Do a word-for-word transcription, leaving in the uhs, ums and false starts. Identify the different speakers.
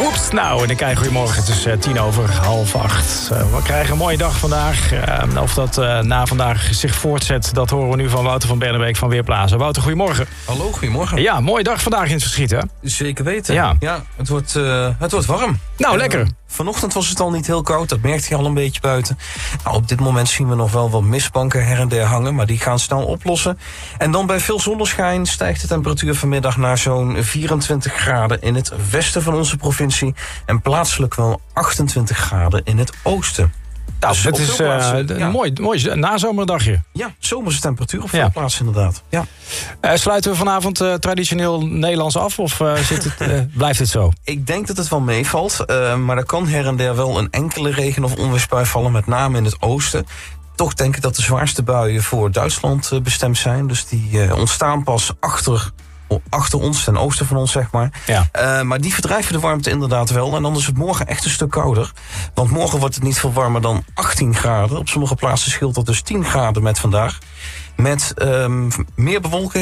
Speaker 1: Oeps, nou, en dan krijgen we goedemorgen. Het is uh, tien over half acht. Uh, we krijgen een mooie dag vandaag. Uh, of dat uh, na vandaag zich voortzet, dat horen we nu van Wouter van Bernebeek van Weerplaza. Wouter, goedemorgen.
Speaker 2: Hallo, goedemorgen.
Speaker 1: Ja, mooie dag vandaag in het Verschiet, hè?
Speaker 2: Zeker weten.
Speaker 1: Ja,
Speaker 2: ja het, wordt, uh, het wordt warm.
Speaker 1: Nou,
Speaker 2: en,
Speaker 1: lekker.
Speaker 2: Uh, vanochtend was het al niet heel koud, dat merkte je al een beetje buiten. Nou, op dit moment zien we nog wel wat mistbanken her en der hangen, maar die gaan snel oplossen. En dan bij veel zonneschijn stijgt de temperatuur vanmiddag naar zo'n vierentwintig graden in het westen van onze provincie. En plaatselijk wel achtentwintig graden in het oosten.
Speaker 1: Nou,
Speaker 2: dus
Speaker 1: het is uh, een ja. mooi, mooi nazomerdagje.
Speaker 2: Ja, zomerse temperatuur op veel
Speaker 1: ja.
Speaker 2: plaatsen inderdaad. Ja.
Speaker 1: Uh, sluiten we vanavond uh, traditioneel Nederlands af of uh, zit het, uh, blijft het zo?
Speaker 2: Ik denk dat het wel meevalt, uh, maar er kan her en der wel een enkele regen- of onweersbui vallen, met name in het oosten. Toch denk ik dat de zwaarste buien voor Duitsland uh, bestemd zijn. Dus die uh, ontstaan pas achter... achter ons, ten oosten van ons, zeg maar.
Speaker 1: Ja.
Speaker 2: Uh, maar die verdrijven de warmte inderdaad wel. En dan is het morgen echt een stuk kouder. Want morgen wordt het niet veel warmer dan achttien graden. Op sommige plaatsen scheelt dat dus tien graden met vandaag. Met um, meer bewolking.